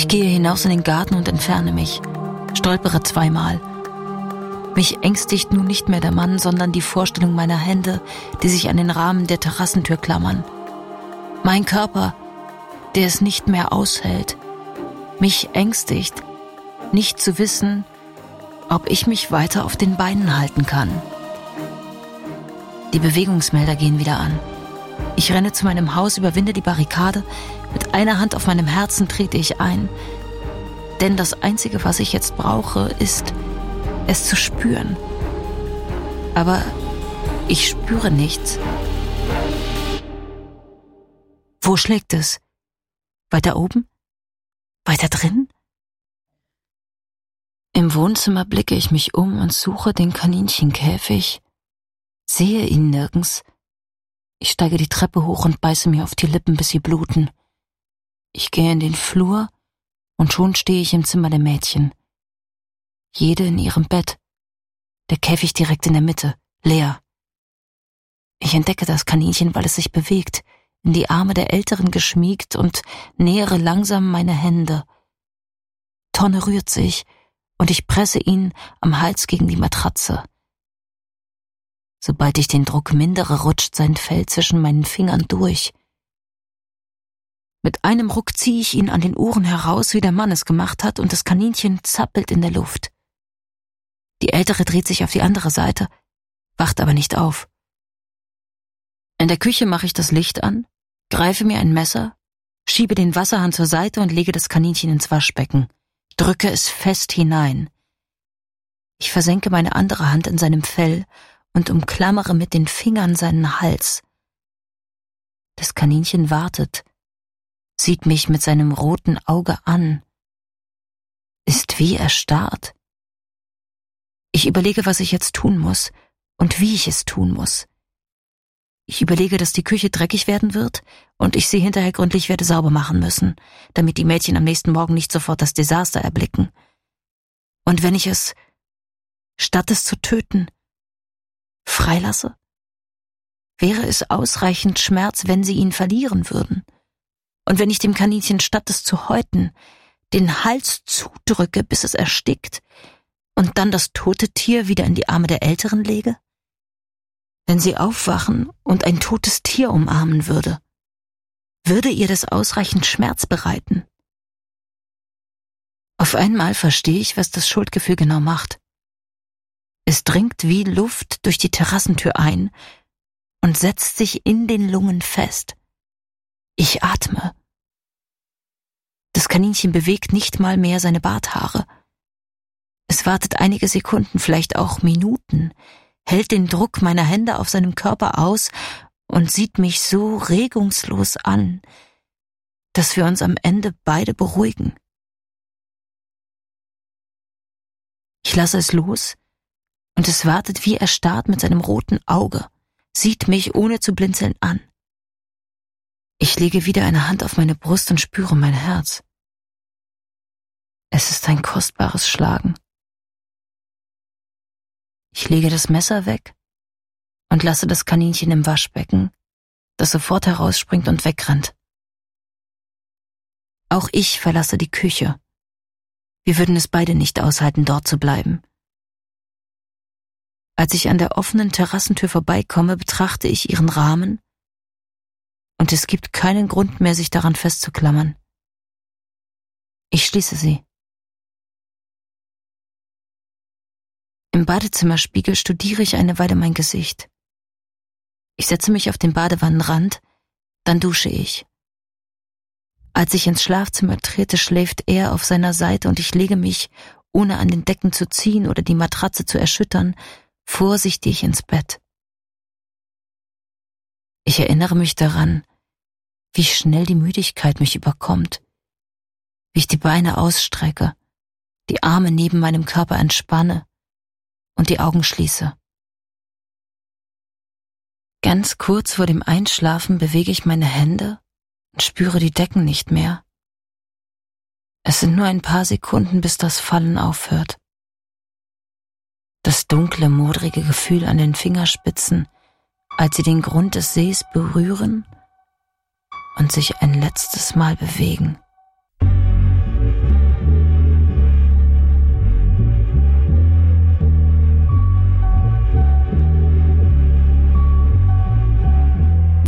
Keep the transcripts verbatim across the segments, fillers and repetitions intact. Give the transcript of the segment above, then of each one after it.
gehe hinaus in den Garten und entferne mich, stolpere zweimal. Mich ängstigt nun nicht mehr der Mann, sondern die Vorstellung meiner Hände, die sich an den Rahmen der Terrassentür klammern. Mein Körper, der es nicht mehr aushält. Mich ängstigt, nicht zu wissen, ob ich mich weiter auf den Beinen halten kann. Die Bewegungsmelder gehen wieder an. Ich renne zu meinem Haus, überwinde die Barrikade. Mit einer Hand auf meinem Herzen trete ich ein. Denn das Einzige, was ich jetzt brauche, ist, es zu spüren. Aber ich spüre nichts. Wo schlägt es? Weiter oben? Weiter drin? Im Wohnzimmer blicke ich mich um und suche den Kaninchenkäfig, sehe ihn nirgends. Ich steige die Treppe hoch und beiße mir auf die Lippen, bis sie bluten. Ich gehe in den Flur und schon stehe ich im Zimmer der Mädchen. Jede in ihrem Bett, der Käfig direkt in der Mitte, leer. Ich entdecke das Kaninchen, weil es sich bewegt, in die Arme der Älteren geschmiegt und nähere langsam meine Hände. Tonne rührt sich und ich presse ihn am Hals gegen die Matratze. Sobald ich den Druck mindere, rutscht sein Fell zwischen meinen Fingern durch. Mit einem Ruck ziehe ich ihn an den Ohren heraus, wie der Mann es gemacht hat, und das Kaninchen zappelt in der Luft. Die Ältere dreht sich auf die andere Seite, wacht aber nicht auf. In der Küche mache ich das Licht an, greife mir ein Messer, schiebe den Wasserhahn zur Seite und lege das Kaninchen ins Waschbecken, drücke es fest hinein. Ich versenke meine andere Hand in seinem Fell und umklammere mit den Fingern seinen Hals. Das Kaninchen wartet, sieht mich mit seinem roten Auge an, ist wie erstarrt. Ich überlege, was ich jetzt tun muss und wie ich es tun muss. Ich überlege, dass die Küche dreckig werden wird und ich sie hinterher gründlich werde sauber machen müssen, damit die Mädchen am nächsten Morgen nicht sofort das Desaster erblicken. Und wenn ich es, statt es zu töten, freilasse? Wäre es ausreichend Schmerz, wenn sie ihn verlieren würden? Und wenn ich dem Kaninchen, statt es zu häuten, den Hals zudrücke, bis es erstickt, und dann das tote Tier wieder in die Arme der Älteren lege? Wenn sie aufwachen und ein totes Tier umarmen würde, würde ihr das ausreichend Schmerz bereiten? Auf einmal verstehe ich, was das Schuldgefühl genau macht. Es dringt wie Luft durch die Terrassentür ein und setzt sich in den Lungen fest. Ich atme. Das Kaninchen bewegt nicht mal mehr seine Barthaare. Es wartet einige Sekunden, vielleicht auch Minuten, hält den Druck meiner Hände auf seinem Körper aus und sieht mich so regungslos an, dass wir uns am Ende beide beruhigen. Ich lasse es los und es wartet wie erstarrt mit seinem roten Auge, sieht mich ohne zu blinzeln an. Ich lege wieder eine Hand auf meine Brust und spüre mein Herz. Es ist ein kostbares Schlagen. Ich lege das Messer weg und lasse das Kaninchen im Waschbecken, das sofort herausspringt und wegrennt. Auch ich verlasse die Küche. Wir würden es beide nicht aushalten, dort zu bleiben. Als ich an der offenen Terrassentür vorbeikomme, betrachte ich ihren Rahmen und es gibt keinen Grund mehr, sich daran festzuklammern. Ich schließe sie. Im Badezimmerspiegel studiere ich eine Weile mein Gesicht. Ich setze mich auf den Badewannenrand, dann dusche ich. Als ich ins Schlafzimmer trete, schläft er auf seiner Seite und ich lege mich, ohne an den Decken zu ziehen oder die Matratze zu erschüttern, vorsichtig ins Bett. Ich erinnere mich daran, wie schnell die Müdigkeit mich überkommt, wie ich die Beine ausstrecke, die Arme neben meinem Körper entspanne und die Augen schließe. Ganz kurz vor dem Einschlafen bewege ich meine Hände und spüre die Decken nicht mehr. Es sind nur ein paar Sekunden, bis das Fallen aufhört. Das dunkle, modrige Gefühl an den Fingerspitzen, als sie den Grund des Sees berühren und sich ein letztes Mal bewegen.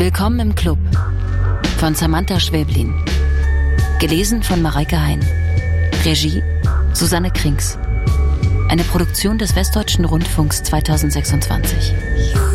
Willkommen im Club von Samantha Schwäblin. Gelesen von Mareike Hein. Regie Susanne Krings. Eine Produktion des Westdeutschen Rundfunks zweitausendsechsundzwanzig.